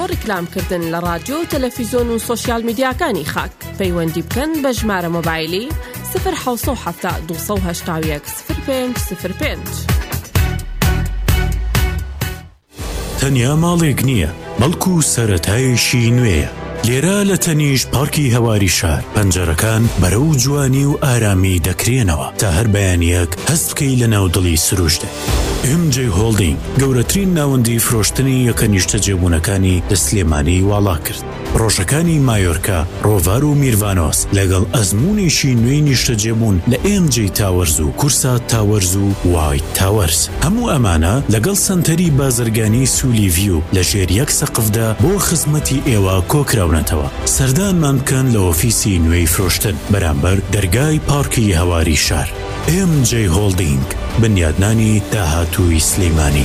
ڕیکلامکردن لە رادیۆ و تەلەڤیزۆن و سۆشیال میدیاکانی خاک پەیوەندی بکەن بە ژمارە مۆبایلی 070 281 0505. تەنیا ماڵێک نییە، بەڵکو سەرەتایشی نوێیە. لێرە لە تەنیش پارکی هەواری شار پەنجەرەکان بەرەو جوانی و ئارامی دەکرێنەوە تا هەر بەیانیەک هەست بکەی لە ناودڵی سروشتێ. MJ هۆڵدینگ گەورەترین ناوەندی فرۆشتنی یەکە نیشتە جێبوونەکانی لە سلێمانی واڵا کرد. ڕۆژەکانی مایۆرکا، ڕۆڤار و میروانۆس لەگەڵ ئەزمونێکی نوێی نیشتە جێبوون لە MJ تاوەرز و کورسا تاوەرز و وایت تاوەرز. هەموو ئەمانە لەگەڵ سنتەری بازرگانی سولی ڤیو لە ژێر یەک سەقفدا بۆ خزمەتی ئێوە کۆکراونەتەوە. سەردانمان بکەن لە ئۆفیسی نوێی فرۆشتن بەرامبەر دەرگای پارکی هەواری شار. MJ هۆڵدینگ، بنیادنانی داهاتووی سلەیمانی.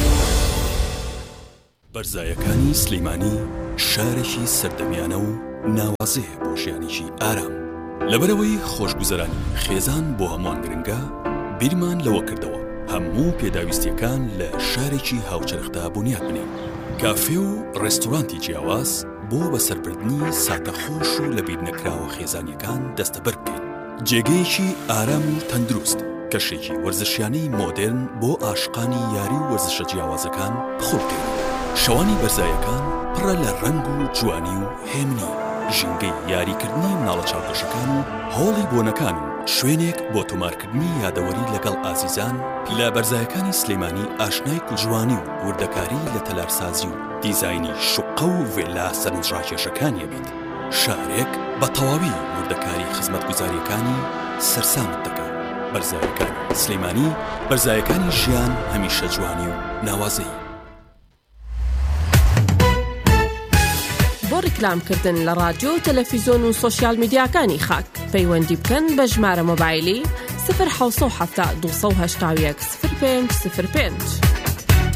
بەرزایەکانی سلەیمانی شارێکی سەردەمیانە و ناوازەیە بۆ ژیانێکی ئارام. لەبەرەوەی خۆشگوزەرانی خێزان بۆ هەمووان گرنگە، بیرمان لەوە کردەوە هەموو پێداویستیەکان لە شارێکی هاوچەرخدا بنیاد بنێن. کافێ و ڕێستۆرانتی جیاواز بۆ بەسەربردنی ساتەخۆش و لە بیر نەکراوە خێزانیەکان دەستەبەر بکەین. جێگەیەکی ئارام و تەندروست، کەشێکی وەرزشیانەی مۆدرن بۆ ئاشقانی یاری و وەرزشە جیاوازەکان بخۆبکەین. شەوانی بەرزایەکان پڕە لە ڕەنگ و جوانی و هێمنی، ژینگەی یاریکردنی مناڵە چاوپێشەکان و هۆڵی بۆنەکان و شوێنێک بۆ تۆمارکردنی یادەوەری لەگەڵ ئازیزان. لە بەرزایەکانی سلەیمانی ئاشنای کوژوانی و وردەکاری لە تەلارسازی و دیزاینی شوقە و ڤێلا سەرنجڕاکێشەکانیە بیت. شارێک بە تەواوی وردەکاری خزمەتگوزاریەکانی سەرسامت دەکات. بەرزایەکانی سلەیمانی، بەرزایەکانی ژیان هەمیشە جوانی و ناوازەی. بۆ ڕیکلامکردن لە رادیۆ و تەلەڤیزۆن و سۆشیال میدیاکانی خاک پەیوەندی بکەن بە ژمارە مۆبایلی 070 281 0505.